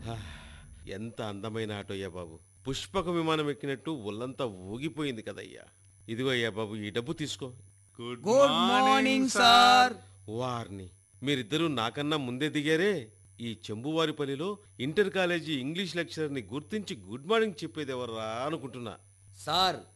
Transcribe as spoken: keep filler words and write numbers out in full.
హా, ఎంత అందమైన ఆటోయ్యా బాబు. పుష్పక విమానం ఎక్కినట్టు ఒళ్ళంతా ఊగిపోయింది కదయ్యా. ఇదిగో అయ్యా బాబు, ఈ డబ్బు తీసుకో. Good good morning morning sir. Sir. వారిని మీరిద్దరూ నాకన్నా ముందే దిగారే. ఈ చెంబువారిపల్లిలో ఇంటర్ కాలేజీ ఇంగ్లీష్ లెక్చరర్ని గుర్తించి గుడ్ మార్నింగ్ చెప్పేది ఎవర్రా అనుకుంటున్నా. సార్